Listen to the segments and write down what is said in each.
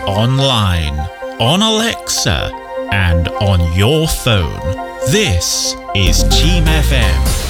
online, on Alexa, and on your phone. This is Team FM.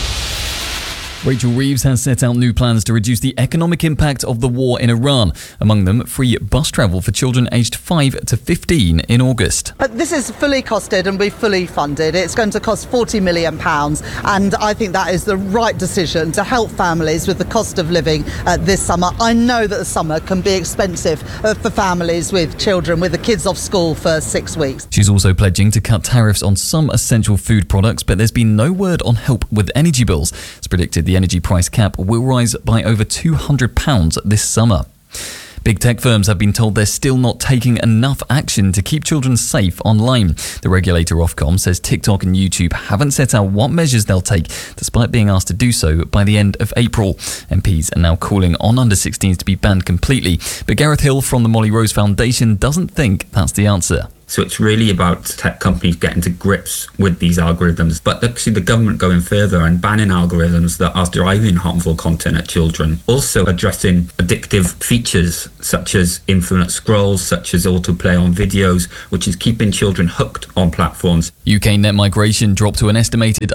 Rachel Reeves has set out new plans to reduce the economic impact of the war in Iran. Among them, free bus travel for children aged 5 to 15 in August. This is fully costed and we fully funded. It's going to cost £40 million, and I think that is the right decision to help families with the cost of living this summer. I know that the summer can be expensive for families with children, with the kids off school for 6 weeks. She's also pledging to cut tariffs on some essential food products, but there's been no word on help with energy bills. It's predicted the energy price cap will rise by over £200 this summer. Big tech firms have been told they're still not taking enough action to keep children safe online. The regulator Ofcom says TikTok and YouTube haven't set out what measures they'll take, despite being asked to do so by the end of April. MPs are now calling on under-16s to be banned completely, but Gareth Hill from the Molly Rose Foundation doesn't think that's the answer. So it's really about tech companies getting to grips with these algorithms, but actually the government going further and banning algorithms that are driving harmful content at children. Also addressing addictive features such as infinite scrolls, such as autoplay on videos, which is keeping children hooked on platforms. UK net migration dropped to an estimated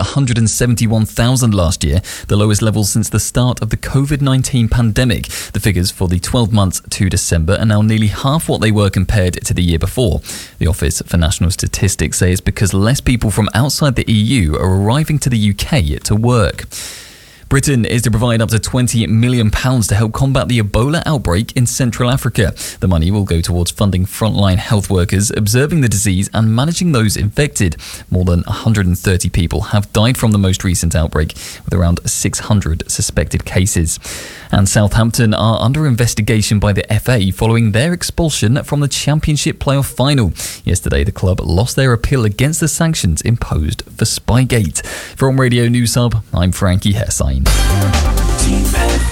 171,000 last year, the lowest level since the start of the COVID-19 pandemic. The figures for the 12 months to December are now nearly half what they were compared to the year before. The Office for National Statistics says it's because less people from outside the EU are arriving to the UK to work. Britain is to provide up to £20 million to help combat the Ebola outbreak in Central Africa. The money will go towards funding frontline health workers, observing the disease and managing those infected. More than 130 people have died from the most recent outbreak, with around 600 suspected cases. And Southampton are under investigation by the FA following their expulsion from the Championship playoff final. Yesterday, the club lost their appeal against the sanctions imposed for Spygate. From Radio News Hub, I'm Frankie Hessine. Team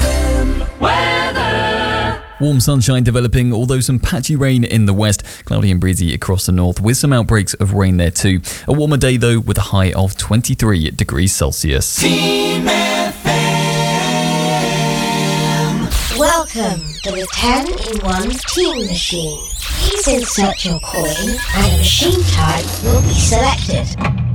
FM weather. Warm sunshine developing, although some patchy rain in the west. Cloudy and breezy across the north, with some outbreaks of rain there too. A warmer day though, with a high of 23 degrees Celsius. Team FM. Welcome to the 10-in-1 Team Machine. Please insert your coin and a machine type will be selected.